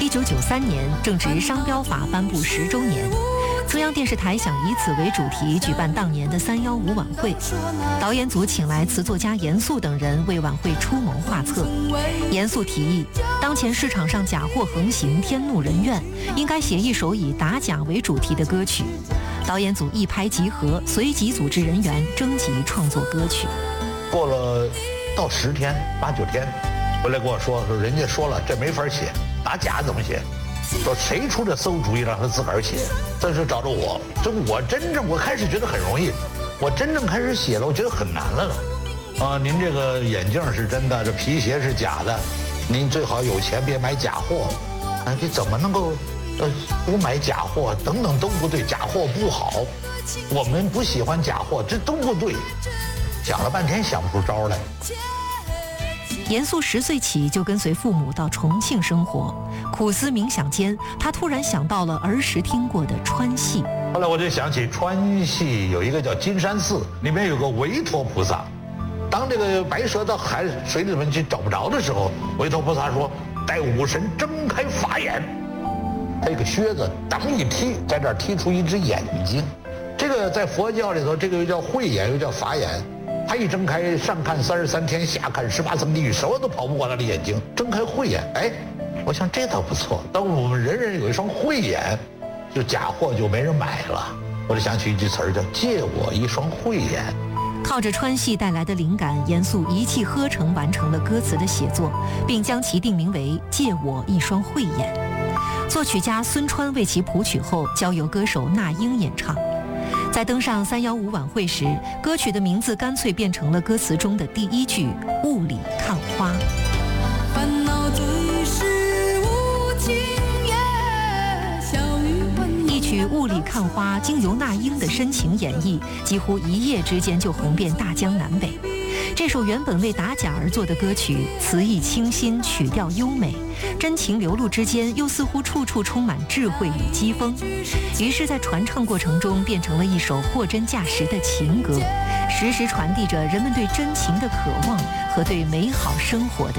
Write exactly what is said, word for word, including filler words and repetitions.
一九九三年正值商标法颁布十周年，中央电视台想以此为主题举办当年的三幺五晚会。导演组请来词作家严肃等人为晚会出谋划策。严肃提议，当前市场上假货横行，天怒人怨，应该写一首以打假为主题的歌曲。导演组一拍即合，随即组织人员征集创作歌曲。 过了到十天八九天，回来跟我说说，人家说了这没法写，打假怎么写？说谁出这馊主意让他自个儿写？这是找着我，这我真正我开始觉得很容易，我真正开始写了，我觉得很难了。啊，您这个眼镜是真的，这皮鞋是假的，您最好有钱别买假货。啊，你怎么能够呃不买假货？等等都不对，假货不好，我们不喜欢假货，这都不对。想了半天想不出招来。 严肃十岁起就跟随父母到重庆生活，苦思冥想间，他突然想到了儿时听过的川戏。 后来我就想起川戏有一个叫金山寺，里面有个韦陀菩萨。当这个白蛇到海水里面去找不着的时候，韦陀菩萨说：“待武神睁开法眼。”他一个靴子当一踢，在这儿踢出一只眼睛。这个在佛教里头，这个又叫慧眼，又叫法眼。他一睁开，上看三十三天，下看十八层地狱，什么都跑不过他的眼睛。睁开慧眼，哎，我想这倒不错。当我们人人有一双慧眼，就假货就没人买了。我就想起一句词儿，叫“借我一双慧眼”。 靠着川戏带来的灵感，严肃一气呵成完成了歌词的写作，并将其定名为《借我一双慧眼》。作曲家孙川为其谱曲后，交由歌手那英演唱。在登上三幺五晚会时，歌曲的名字干脆变成了歌词中的第一句“雾里看花”。 烦恼最是无情也，小雨温一曲《雾里看花》经由那英的深情演绎，几乎一夜之间就红遍大江南北。这首原本为打假而作的歌曲，词意清新，曲调优美，真情流露之间，又似乎处处充满智慧与讥讽。于是，在传唱过程中，变成了一首货真价实的情歌，时时传递着人们对真情的渴望和对美好生活的